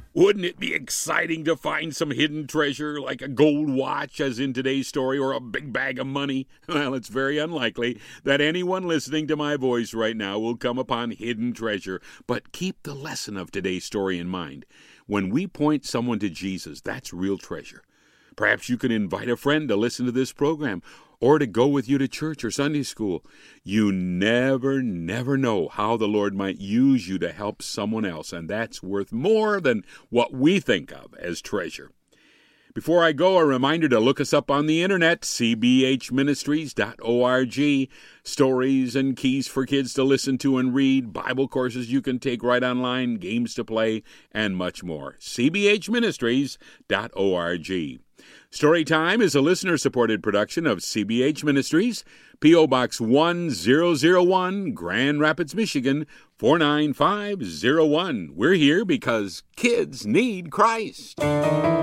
Wouldn't it be exciting to find some hidden treasure like a gold watch, as in today's story, or a big bag of money? Well, it's very unlikely that anyone listening to my voice right now will come upon hidden treasure. But keep the lesson of today's story in mind. When we point someone to Jesus, that's real treasure. Perhaps you can invite a friend to listen to this program or to go with you to church or Sunday school. You never know how the Lord might use you to help someone else, and that's worth more than what we think of as treasure. Before I go, a reminder to look us up on the internet, cbhministries.org. Stories and keys for kids to listen to and read, Bible courses you can take right online, games to play, and much more. cbhministries.org. Storytime is a listener-supported production of CBH Ministries, P.O. Box 1001, Grand Rapids, Michigan, 49501. We're here because kids need Christ.